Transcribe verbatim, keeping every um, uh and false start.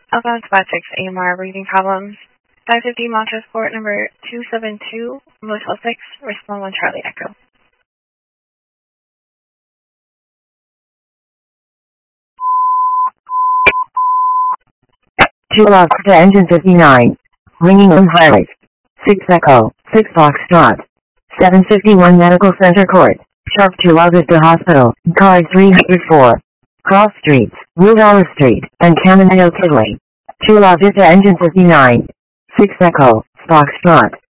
Alpha Squad six A M R breathing problems. five fifty Montrose Court number two seven two, Motel six, respond one Charlie Echo. two log to engine fifty-nine. Ringing on highlight. six Echo, six Foxtrot. seven fifty-one Medical Center Court. Sharp two La Vista Hospital, car three oh four. Cross Streets, Woodall Street, and Caminito Kidley. two La Vista engine fifty-nine. six Echo, Foxtrot.